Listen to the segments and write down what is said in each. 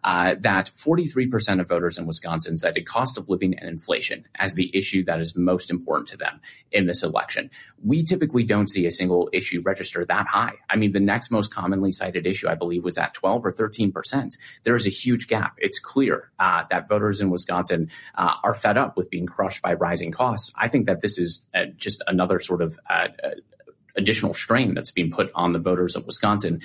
that 43% of voters in Wisconsin cited cost of living and inflation as the issue that is most important to them in this election. We typically don't see a single issue register that high. I mean, the next most commonly cited issue, I believe, was at 12 or 13%. There is a huge gap. It's clear that voters in Wisconsin are fed up with being crushed by rising costs. I think that this is just another sort of additional strain that's being put on the voters of Wisconsin.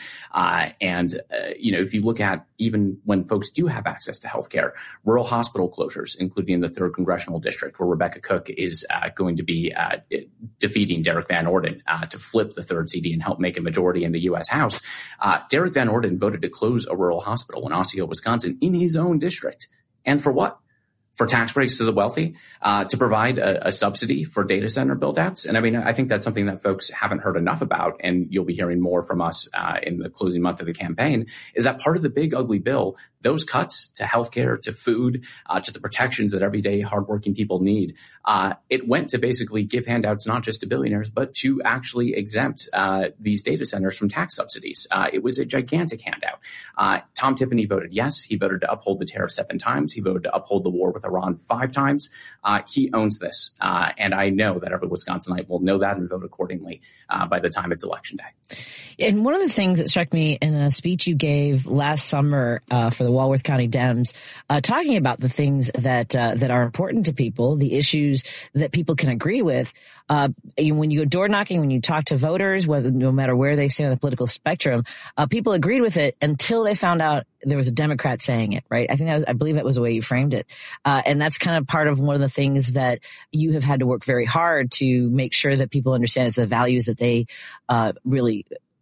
If you look at even when folks do have access to healthcare, rural hospital closures, including in the 3rd Congressional District, where Rebecca Cook is going to be defeating Derek Van Orden to flip the 3rd CD and help make a majority in the U.S. House. Derek Van Orden voted to close a rural hospital in Osseo, Wisconsin, in his own district. And for what? For tax breaks to the wealthy, to provide a subsidy for data center build-outs. And I mean, I think that's something that folks haven't heard enough about, and you'll be hearing more from us in the closing month of the campaign, is that part of the big ugly bill, those cuts to healthcare, to food, to the protections that everyday hardworking people need, it went to basically give handouts not just to billionaires, but to actually exempt these data centers from tax subsidies. It was a gigantic handout. Tom Tiffany voted yes. He voted to uphold the tariff 7 times. He voted to uphold the war with Iran 5 times. He owns this. And I know that every Wisconsinite will know that and vote accordingly by the time it's election day. And one of the things that struck me in a speech you gave last summer for the Walworth County Dems, talking about the things that are important to people, the issues that people can agree with. When you go door knocking, when you talk to voters, no matter where they stand on the political spectrum, people agreed with it until they found out there was a Democrat saying it, right? I believe that was the way you framed it. And that's kind of part of one of the things that you have had to work very hard to make sure that people understand it's the values that they really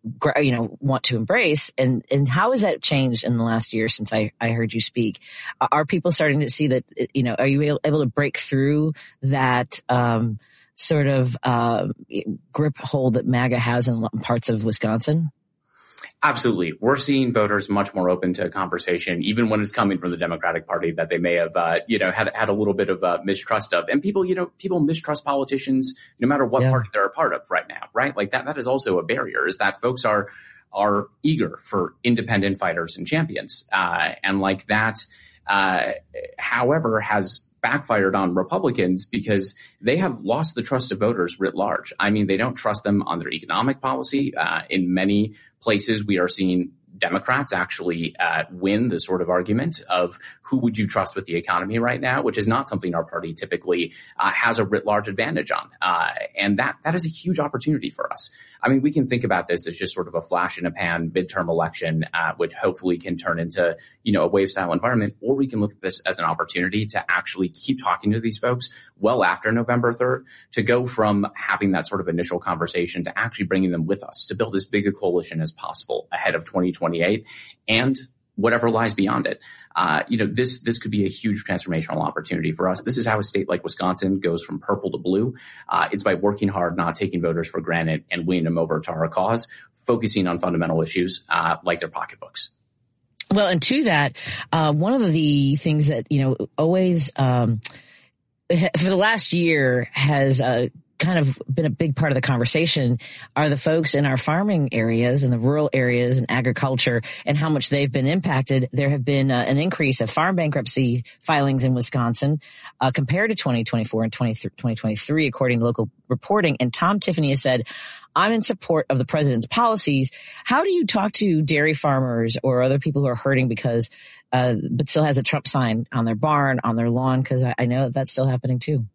want to embrace. And how has that changed in the last year since I heard you speak? Are people starting to see that, are you able to break through that sort of grip hold that MAGA has in parts of Wisconsin? Absolutely. We're seeing voters much more open to conversation, even when it's coming from the Democratic Party that they may have, had a little bit of mistrust of. And people mistrust politicians no matter what party they're a part of right now, right? Like that is also a barrier, is that folks are eager for independent fighters and champions. And like that, however, has backfired on Republicans because they have lost the trust of voters writ large. I mean, they don't trust them on their economic policy. In many places, we are seeing Democrats actually win the sort of argument of who would you trust with the economy right now, which is not something our party typically has a writ large advantage on. And that is a huge opportunity for us. I mean, we can think about this as just sort of a flash in a pan midterm election, which hopefully can turn into, a wave style environment, or we can look at this as an opportunity to actually keep talking to these folks well after November 3rd, to go from having that sort of initial conversation to actually bringing them with us to build as big a coalition as possible ahead of 2028 and whatever lies beyond it. This could be a huge transformational opportunity for us. This is how a state like Wisconsin goes from purple to blue. It's by working hard, not taking voters for granted, and winning them over to our cause, focusing on fundamental issues like their pocketbooks. Well, and to that, one of the things that, always for the last year has kind of been a big part of the conversation are the folks in our farming areas and the rural areas and agriculture and how much they've been impacted. There have been an increase of farm bankruptcy filings in Wisconsin compared to 2024 and 2023, according to local reporting. And Tom Tiffany has said, I'm in support of the president's policies. How do you talk to dairy farmers or other people who are hurting because, but still has a Trump sign on their barn, on their lawn? Because I know that's still happening too.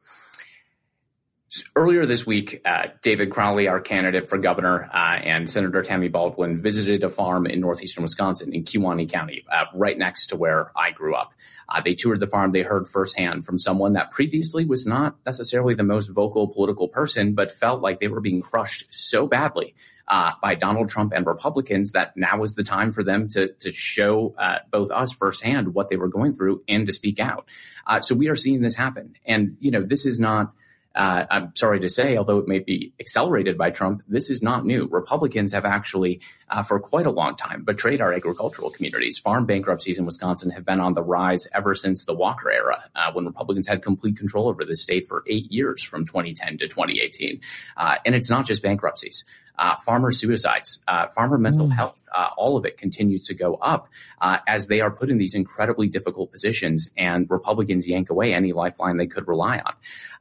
Earlier this week, David Crowley, our candidate for governor, and Senator Tammy Baldwin visited a farm in northeastern Wisconsin in Kewaunee County, right next to where I grew up. They toured the farm. They heard firsthand from someone that previously was not necessarily the most vocal political person, but felt like they were being crushed so badly by Donald Trump and Republicans that now was the time for them to show both us firsthand what they were going through and to speak out. So we are seeing this happen. And, this is not I'm sorry to say, although it may be accelerated by Trump, this is not new. Republicans have actually, for quite a long time, betrayed our agricultural communities. Farm bankruptcies in Wisconsin have been on the rise ever since the Walker era, when Republicans had complete control over the state for 8 years from 2010 to 2018. And it's not just bankruptcies. farmer suicides, farmer mental health, all of it continues to go up as they are put in these incredibly difficult positions, and Republicans yank away any lifeline they could rely on.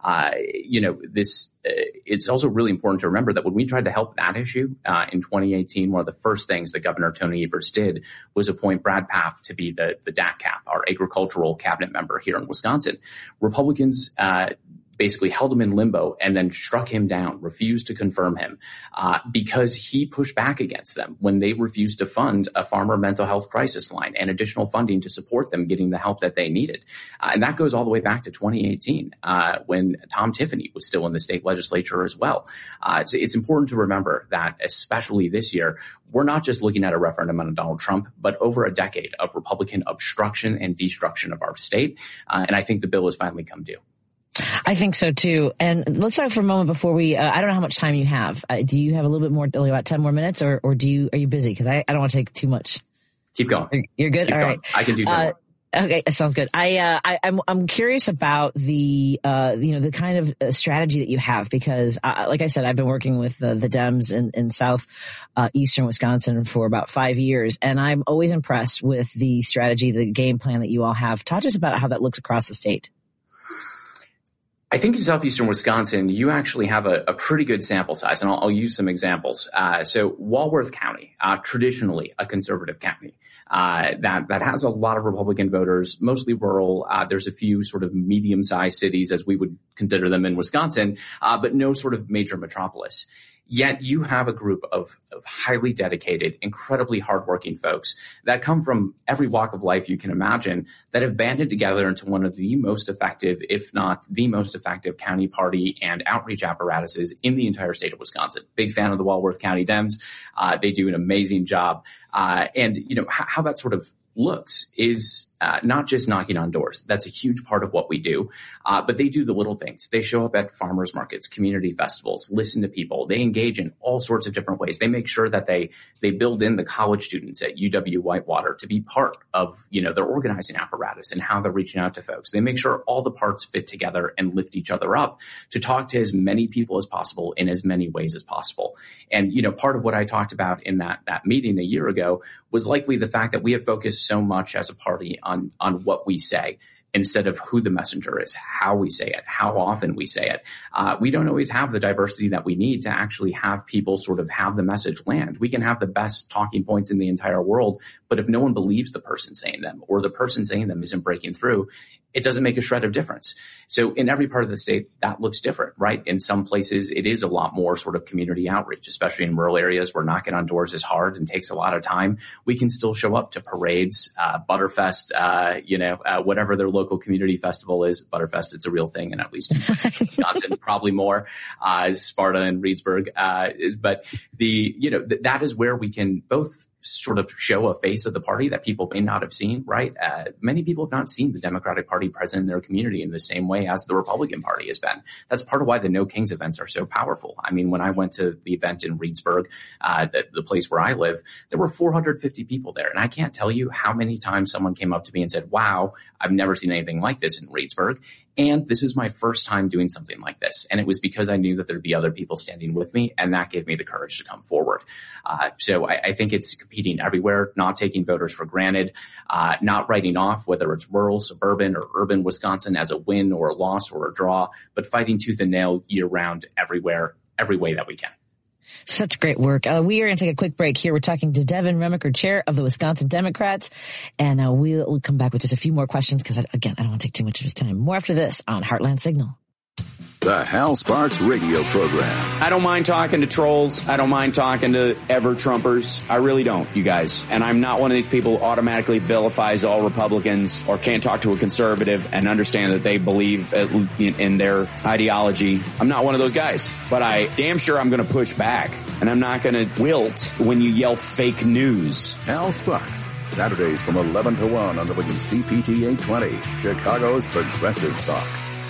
It's also really important to remember that when we tried to help that issue in 2018, one of the first things that Governor Tony Evers did was appoint Brad Pfaff to be the DACCAP, our agricultural cabinet member here in Wisconsin. Republicans basically held him in limbo and then struck him down, refused to confirm him because he pushed back against them when they refused to fund a farmer mental health crisis line and additional funding to support them getting the help that they needed. And that goes all the way back to 2018 when Tom Tiffany was still in the state legislature as well. So it's important to remember that, especially this year, we're not just looking at a referendum on Donald Trump, but over a decade of Republican obstruction and destruction of our state. And I think the bill has finally come due. I think so too. And let's talk for a moment before we, I don't know how much time you have. Do you have a little bit more, about 10 more minutes, or are you busy? Cause I don't want to take too much. Keep going. You're good? Keep All going. Right. I can do 10 more. Okay. Sounds good. I'm curious about the kind of strategy that you have, because, like I said, I've been working with the Dems in South, eastern Wisconsin for about 5 years. And I'm always impressed with the strategy, the game plan that you all have. Talk to us about how that looks across the state. I think in southeastern Wisconsin, you actually have a pretty good sample size, and I'll use some examples. So Walworth County, traditionally a conservative county, that has a lot of Republican voters, mostly rural. There's a few sort of medium-sized cities, as we would consider them in Wisconsin, but no sort of major metropolis. Yet you have a group of highly dedicated, incredibly hardworking folks that come from every walk of life you can imagine, that have banded together into one of the most effective, if not the most effective, county party and outreach apparatuses in the entire state of Wisconsin. Big fan of the Walworth County Dems. They do an amazing job. And how that sort of looks is not just knocking on doors. That's a huge part of what we do. But they do the little things. They show up at farmers markets, community festivals, listen to people. They engage in all sorts of different ways. They make sure that they build in the college students at UW-Whitewater to be part of, their organizing apparatus and how they're reaching out to folks. They make sure all the parts fit together and lift each other up to talk to as many people as possible in as many ways as possible. And, part of what I talked about in that meeting a year ago was likely the fact that we have focused so much as a party on what we say instead of who the messenger is, how we say it, how often we say it. We don't always have the diversity that we need to actually have people sort of have the message land. We can have the best talking points in the entire world, but if no one believes the person saying them, or the person saying them isn't breaking through, it doesn't make a shred of difference. So in every part of the state, that looks different, right? In some places, it is a lot more sort of community outreach, especially in rural areas where knocking on doors is hard and takes a lot of time. We can still show up to parades, Butterfest, whatever their local community festival is. Butterfest, it's a real thing, and at least in Wisconsin, probably more, Sparta and Reedsburg. But that is where we can both sort of show a face of the party that people may not have seen, right? Many people have not seen the Democratic Party present in their community in the same way as the Republican Party has been. That's part of why the No Kings events are so powerful. I mean, when I went to the event in Reedsburg, the place where I live, there were 450 people there. And I can't tell you how many times someone came up to me and said, wow, I've never seen anything like this in Reedsburg. And this is my first time doing something like this. And it was because I knew that there'd be other people standing with me, and that gave me the courage to come forward. So I think it's competing everywhere, not taking voters for granted, not writing off whether it's rural, suburban, or urban Wisconsin as a win or a loss or a draw, but fighting tooth and nail year round everywhere, every way that we can. Such great work. We are going to take a quick break here. We're talking to Devin Remaker, chair of the Wisconsin Democrats, and we'll come back with just a few more questions because, again, I don't want to take too much of his time. More after this on Heartland Signal. The Hal Sparks radio program. I don't mind talking to trolls. I don't mind talking to ever-Trumpers. I really don't, you guys. And I'm not one of these people who automatically vilifies all Republicans or can't talk to a conservative and understand that they believe in their ideology. I'm not one of those guys. But I damn sure I'm going to push back. And I'm not going to wilt when you yell fake news. Hal Sparks, Saturdays from 11 to 1 on WCPT 820, Chicago's Progressive Talk.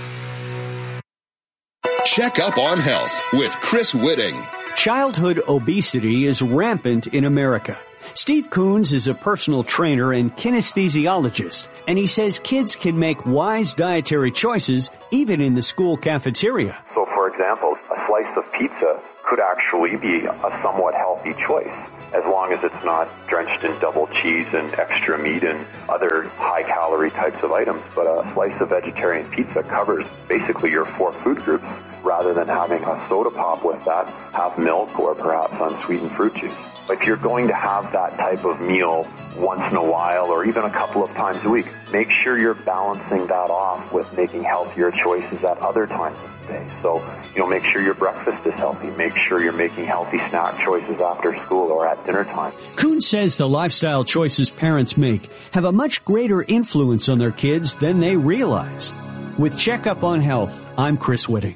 Check up on health with Chris Whitting. Childhood obesity is rampant in America. Steve Coons is a personal trainer and kinesthesiologist, and he says kids can make wise dietary choices even in the school cafeteria. So, for example, a slice of pizza could actually be a somewhat healthy choice, as long as it's not drenched in double cheese and extra meat and other high-calorie types of items. But a slice of vegetarian pizza covers basically your 4 food groups, rather than having a soda pop with that, have milk or perhaps unsweetened fruit juice. If you're going to have that type of meal once in a while or even a couple of times a week, make sure you're balancing that off with making healthier choices at other times of the day. So, make sure your breakfast is healthy. Make sure you're making healthy snack choices after school or at dinner time. Coons says the lifestyle choices parents make have a much greater influence on their kids than they realize. With Checkup on Health, I'm Chris Whitting.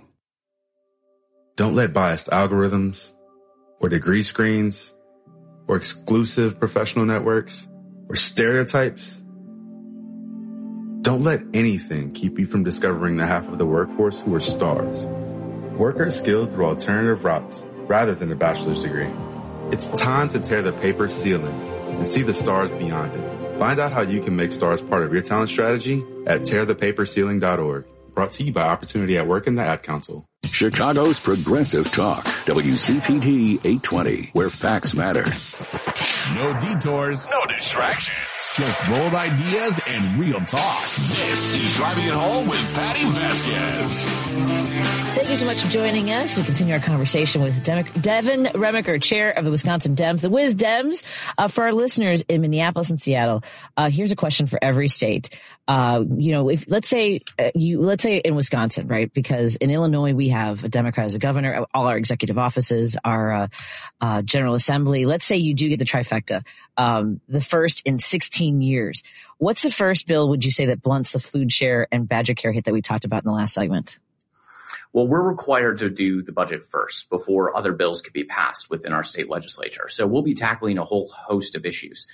Don't let biased algorithms or degree screens or exclusive professional networks or stereotypes. Don't let anything keep you from discovering the half of the workforce who are stars. Workers skilled through alternative routes rather than a bachelor's degree. It's time to tear the paper ceiling and see the stars beyond it. Find out how you can make stars part of your talent strategy at tearthepaperceiling.org. Brought to you by Opportunity at Work and the Ad Council. Chicago's Progressive Talk, WCPT 820, where facts matter. No detours, no distractions, just bold ideas and real talk. This is Driving It Home with Patty Vasquez. Thank you so much for joining us. We continue our conversation with Devin Remiker, chair of the Wisconsin Dems, the Wiz Dems. For our listeners in Minneapolis and Seattle, here's a question for every state. If let's say in Wisconsin, right? Because in Illinois we have a Democrat as a governor, all our executive offices, our General Assembly. Let's say you do get the trifecta, the first in 16 years. What's the first bill, would you say, that blunts the food share and Badger Care hit that we talked about in the last segment? Well, we're required to do the budget first before other bills can be passed within our state legislature. So we'll be tackling a whole host of issues.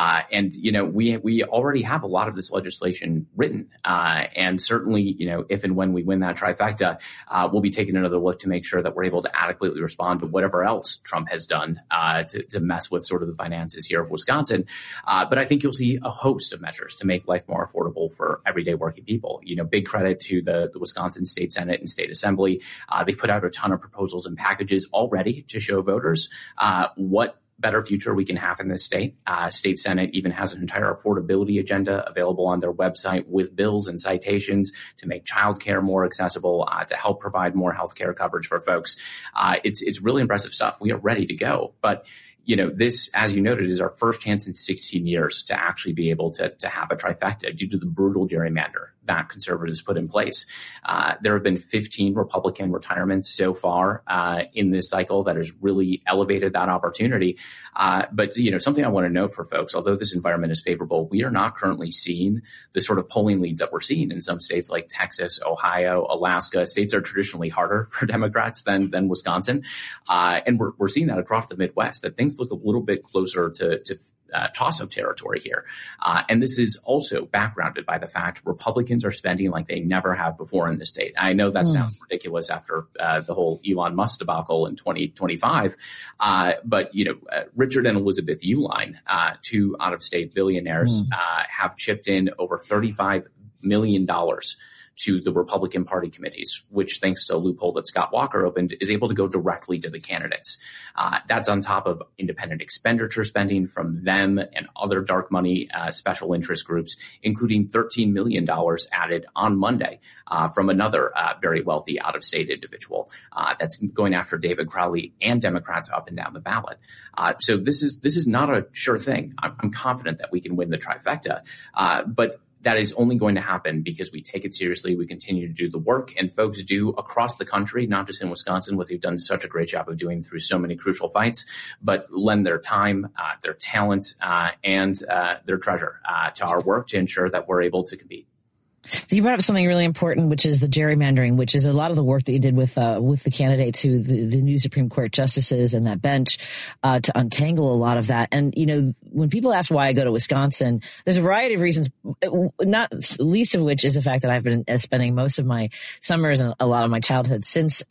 We already have a lot of this legislation written. And certainly, if and when we win that trifecta, we'll be taking another look to make sure that we're able to adequately respond to whatever else Trump has done, to mess with sort of the finances here of Wisconsin. But I think you'll see a host of measures to make life more affordable for everyday working people. Big credit to the Wisconsin State Senate and State Assembly. They put out a ton of proposals and packages already to show voters what better future we can have in this state. State Senate even has an entire affordability agenda available on their website with bills and citations to make childcare more accessible, to help provide more healthcare coverage for folks. It's really impressive stuff. We are ready to go. But this, as you noted, is our first chance in 16 years to actually be able to have a trifecta due to the brutal gerrymander that conservatives put in place. There have been 15 Republican retirements so far in this cycle that has really elevated that opportunity. But something I want to note for folks, although this environment is favorable, we are not currently seeing the sort of polling leads that we're seeing in some states like Texas, Ohio, Alaska. States that are traditionally harder for Democrats than Wisconsin. And we're seeing that across the Midwest, that things look a little bit closer to toss-up territory here. And this is also backgrounded by the fact Republicans are spending like they never have before in the state. I know that sounds ridiculous after the whole Elon Musk debacle in 2025. But Richard and Elizabeth Uihlein, two out-of-state billionaires, have chipped in over $35 million to the Republican Party committees, which, thanks to a loophole that Scott Walker opened, is able to go directly to the candidates. That's on top of independent expenditure spending from them and other dark money special interest groups, including $13 million added on Monday from another very wealthy out-of-state individual that's going after David Crowley and Democrats up and down the ballot. So this is not a sure thing. I'm confident that we can win the trifecta, but that is only going to happen because we take it seriously. We continue to do the work, and folks do across the country, not just in Wisconsin, what they've done such a great job of doing through so many crucial fights, but lend their time, their talent, and their treasure to our work to ensure that we're able to compete. You brought up something really important, which is the gerrymandering, which is a lot of the work that you did with the candidates, the new Supreme Court justices and that bench, to untangle a lot of that. And, when people ask why I go to Wisconsin, there's a variety of reasons, not least of which is the fact that I've been spending most of my summers and a lot of my childhood since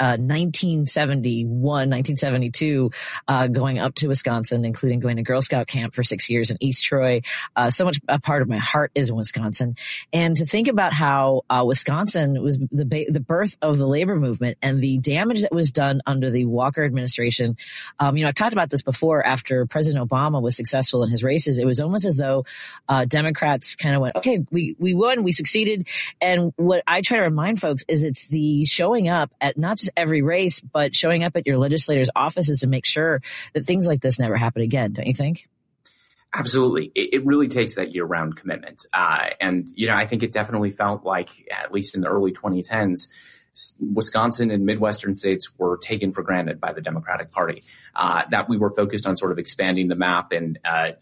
1971, 1972, going up to Wisconsin, including going to Girl Scout camp for 6 years in East Troy. So much a part of my heart is in Wisconsin. And to think about about how Wisconsin was the birth of the labor movement and the damage that was done under the Walker administration. I've talked about this before. After President Obama was successful in his races, it was almost as though Democrats kind of went, okay, we won, we succeeded. And what I try to remind folks is it's the showing up at not just every race, but showing up at your legislators' offices to make sure that things like this never happen again. Don't you think? Absolutely. It really takes that year-round commitment. And I think it definitely felt like, at least in the early 2010s, Wisconsin and Midwestern states were taken for granted by the Democratic Party, that we were focused on sort of expanding the map and,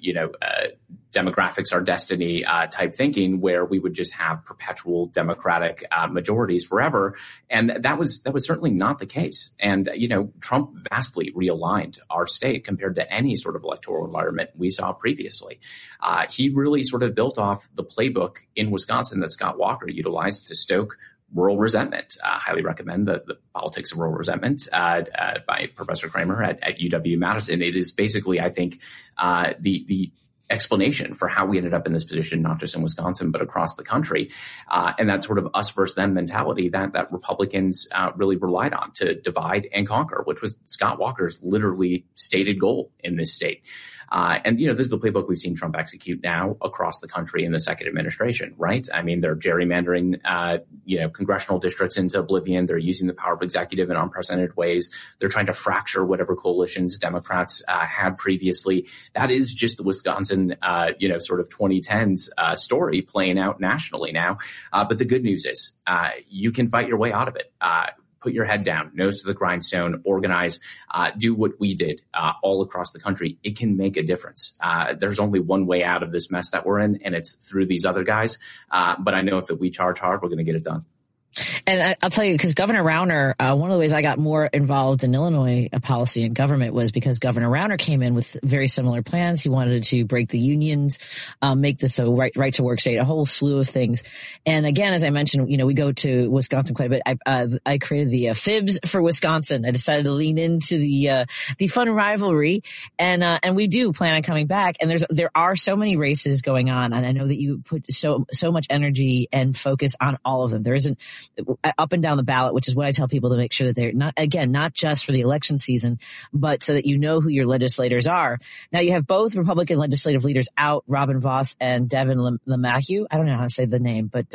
demographics are destiny type thinking, where we would just have perpetual Democratic majorities forever. And that was certainly not the case. And, Trump vastly realigned our state compared to any sort of electoral environment we saw previously. He really sort of built off the playbook in Wisconsin that Scott Walker utilized to stoke rural resentment. Highly recommend the Politics of Rural Resentment by Professor Kramer at UW-Madison. It is basically, I think, the explanation for how we ended up in this position, not just in Wisconsin, but across the country. And that sort of us versus them mentality that Republicans really relied on to divide and conquer, which was Scott Walker's literally stated goal in this state. And this is the playbook we've seen Trump execute now across the country in the second administration, right? I mean, they're gerrymandering, congressional districts into oblivion. They're using the power of executive in unprecedented ways. They're trying to fracture whatever coalitions Democrats had previously. That is just the Wisconsin, sort of 2010s story playing out nationally now. But the good news is you can fight your way out of it. Put your head down, nose to the grindstone, organize, do what we did all across the country. It can make a difference. There's only one way out of this mess that we're in, and it's through these other guys. But I know if we charge hard, we're going to get it done. And I'll tell you, because Governor Rauner, one of the ways I got more involved in Illinois policy and government was because Governor Rauner came in with very similar plans. He wanted to break the unions, make this a right to work state, a whole slew of things. And again, as I mentioned, we go to Wisconsin quite a bit. I created the Fibs for Wisconsin. I decided to lean into the fun rivalry, and we do plan on coming back. And there are so many races going on, and I know that you put so much energy and focus on all of them. There isn't up and down the ballot, which is what I tell people to make sure that they're not just for the election season, but so that you know who your legislators are. Now you have both Republican legislative leaders out, Robin Vos and Devin LeMahieu. I don't know how to say the name, but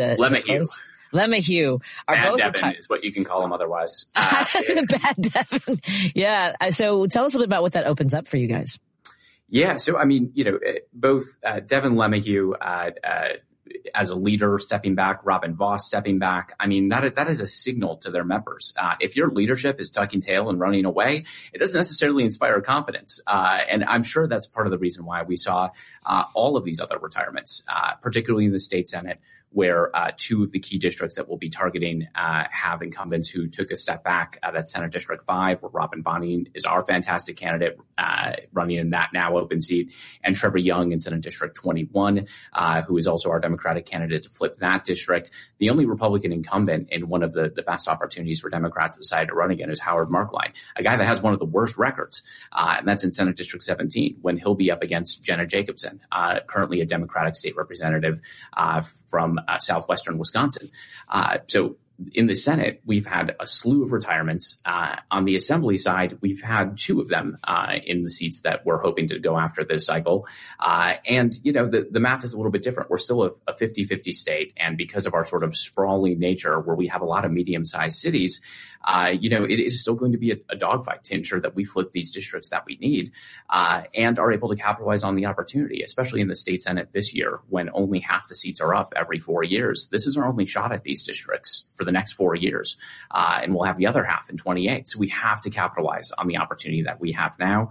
LeMahieu are Bad both Devin is what you can call him otherwise. Bad Devin. Yeah. So tell us a bit about what that opens up for you guys. Yeah. So, I mean, both Devin LeMahieu, as a leader stepping back, Robin Vos stepping back. I mean, that is a signal to their members. If your leadership is tucking tail and running away, it doesn't necessarily inspire confidence. And I'm sure that's part of the reason why we saw all of these other retirements, particularly in the state Senate, where two of the key districts that we'll be targeting have incumbents who took a step back. That's Senate District 5, where Robin Bonning is our fantastic candidate running in that now open seat, and Trevor Young in Senate District 21, who is also our Democratic candidate to flip that district. The only Republican incumbent in one of the best opportunities for Democrats to decide to run again is Howard Marklein, a guy that has one of the worst records, and that's in Senate District 17, when he'll be up against Jenna Jacobson, currently a Democratic state representative from southwestern Wisconsin. So in the Senate, we've had a slew of retirements. On the Assembly side, we've had two of them in the seats that we're hoping to go after this cycle. And, the math is a little bit different. We're still a 50-50 state. And because of our sort of sprawling nature, where we have a lot of medium-sized cities, it is still going to be a dogfight to ensure that we flip these districts that we need and are able to capitalize on the opportunity, especially in the state Senate this year, when only half the seats are up every 4 years. This is our only shot at these districts for the next 4 years, and we'll have the other half in 28. So we have to capitalize on the opportunity that we have now.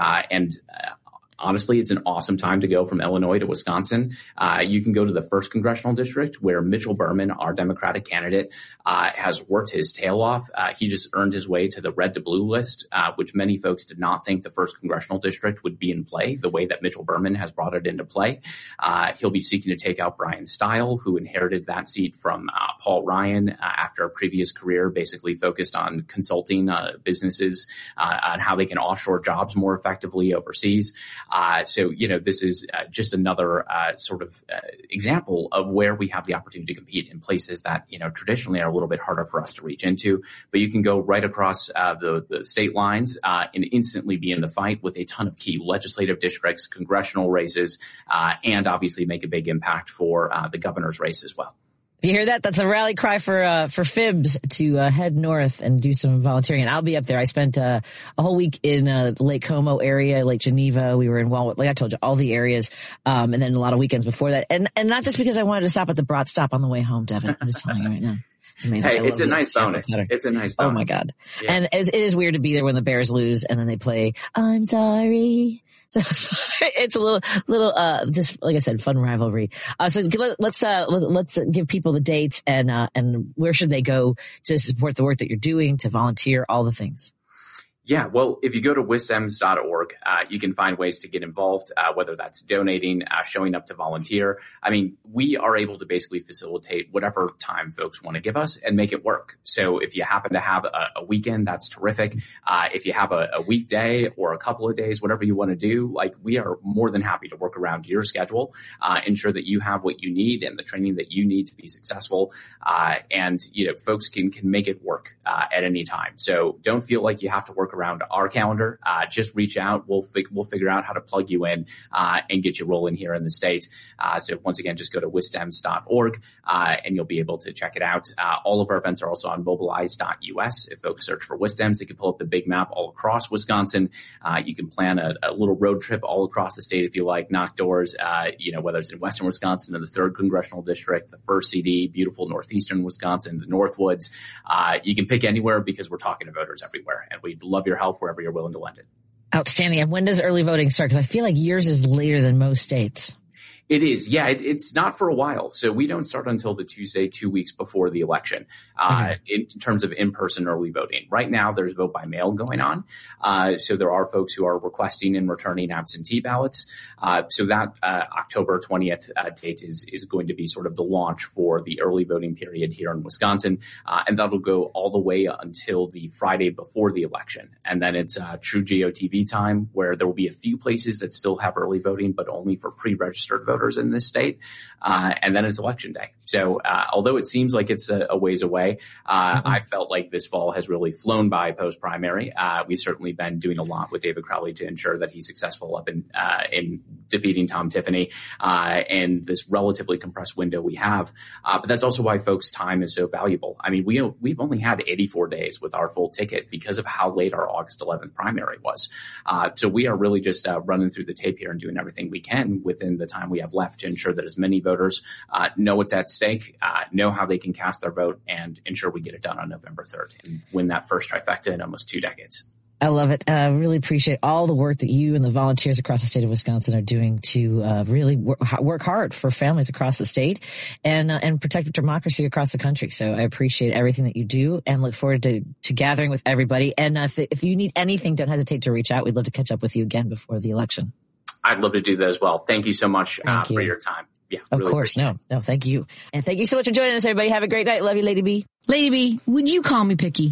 Honestly, it's an awesome time to go from Illinois to Wisconsin. You can go to the 1st Congressional District, where Mitchell Berman, our Democratic candidate, has worked his tail off. He just earned his way to the red to blue list, which many folks did not think the 1st Congressional District would be in play the way that Mitchell Berman has brought it into play. He'll be seeking to take out Brian Stile, who inherited that seat from Paul Ryan after a previous career basically focused on consulting businesses on how they can offshore jobs more effectively overseas. So, this is just another sort of example of where we have the opportunity to compete in places that, traditionally are a little bit harder for us to reach into. But you can go right across the state lines and instantly be in the fight with a ton of key legislative districts, congressional races, and obviously make a big impact for the governor's race as well. You hear that? That's a rally cry for Fibs to head north and do some volunteering. And I'll be up there. I spent a whole week in Lake Como area, Lake Geneva. We were in Walnut, like I told you, all the areas, and then a lot of weekends before that. And not just because I wanted to stop at the Brat Stop on the way home, Devin. I'm just telling you right now. It's amazing. Hey, it's a nice bonus. It's a nice bonus. Oh my God. Yeah. And it is weird to be there when the Bears lose and then they play, I'm sorry. So it's a little, just like I said, fun rivalry. So let's give people the dates and where should they go to support the work that you're doing, to volunteer, all the things. Yeah, well, if you go to wisdems.org, you can find ways to get involved, whether that's donating, showing up to volunteer. I mean, we are able to basically facilitate whatever time folks want to give us and make it work. So if you happen to have a weekend, that's terrific. If you have a weekday or a couple of days, whatever you want to do, we are more than happy to work around your schedule, ensure that you have what you need and the training that you need to be successful. And folks can make it work at any time. So don't feel like you have to work around our calendar. Just reach out. We'll figure out how to plug you in and get you rolling here in the state. So once again, just go to wisdems.org and you'll be able to check it out. All of our events are also on mobilize.us. If folks search for Wisdems, they can pull up the big map all across Wisconsin. You can plan a little road trip all across the state if you like, knock doors, whether it's in western Wisconsin in the 3rd Congressional District, the 1st CD, beautiful northeastern Wisconsin, the Northwoods. You can pick anywhere because we're talking to voters everywhere, and we'd love your help wherever you're willing to lend it. Outstanding. And when does early voting start? Because I feel like yours is later than most states. It is. Yeah, it's not for a while. So we don't start until the Tuesday, 2 weeks before the election, in terms of in-person early voting. Right now, there's vote by mail going on. So there are folks who are requesting and returning absentee ballots. So that October 20th date is going to be sort of the launch for the early voting period here in Wisconsin. And that'll go all the way until the Friday before the election. And then it's true GOTV time, where there will be a few places that still have early voting, but only for pre-registered voters in this state. And then it's election day. So although it seems like it's a ways away, I felt like this fall has really flown by post-primary. We've certainly been doing a lot with David Crowley to ensure that he's successful up in defeating Tom Tiffany in this relatively compressed window we have. But that's also why folks' time is so valuable. I mean, we've only had 84 days with our full ticket because of how late our August 11th primary was. So we are really just running through the tape here and doing everything we can within the time we have left to ensure that as many voters know what's at stake, know how they can cast their vote, and ensure we get it done on November 3rd and win that first trifecta in almost 2 decades. I love it. Really appreciate all the work that you and the volunteers across the state of Wisconsin are doing to really work hard for families across the state and protect democracy across the country. So I appreciate everything that you do and look forward to gathering with everybody. And if you need anything, don't hesitate to reach out. We'd love to catch up with you again before the election. I'd love to do that as well. Thank you so much for your time. Yeah, of course. No, thank you. And thank you so much for joining us, everybody. Have a great night. Love you, Lady B. Lady B, would you call me picky?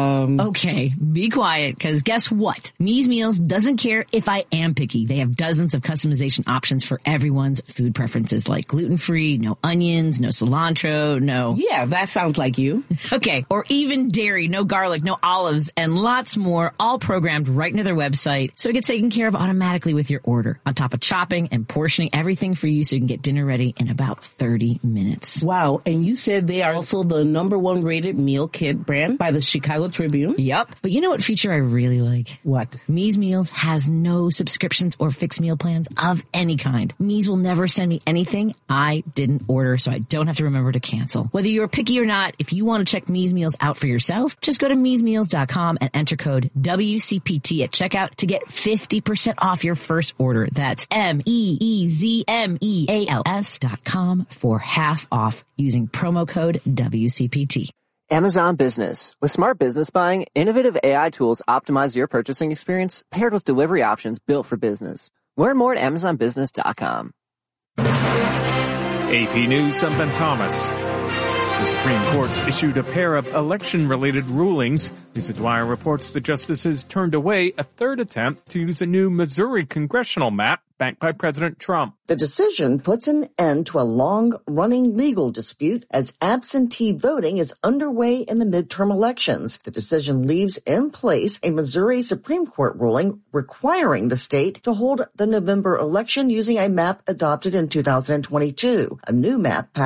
Okay, be quiet, because guess what? Me's Meals doesn't care if I am picky. They have dozens of customization options for everyone's food preferences, like gluten-free, no onions, no cilantro, no... Yeah, that sounds like you. Okay, or even dairy, no garlic, no olives, and lots more, all programmed right into their website, so it gets taken care of automatically with your order, on top of chopping and portioning everything for you so you can get dinner ready in about 30 minutes. Wow, and you said they are also the #1 rated meal kit brand by the Chicago Tribune? Yep. But you know what feature I really like? What? Me's Meals has no subscriptions or fixed meal plans of any kind. Me's will never send me anything I didn't order, so I don't have to remember to cancel. Whether you're picky or not, if you want to check Me's Meals out for yourself, just go to me'smeals.com and enter code WCPT at checkout to get 50% off your first order. That's MEEZMEALS.com for half off using promo code WCPT. Amazon Business. With smart business buying, innovative AI tools optimize your purchasing experience paired with delivery options built for business. Learn more at AmazonBusiness.com. AP News, I'm Ben Thomas. The Supreme Court's issued a pair of election-related rulings. Lisa Dwyer reports the justices turned away a third attempt to use a new Missouri congressional map backed by President Trump. The decision puts an end to a long-running legal dispute as absentee voting is underway in the midterm elections. The decision leaves in place a Missouri Supreme Court ruling requiring the state to hold the November election using a map adopted in 2022. A new map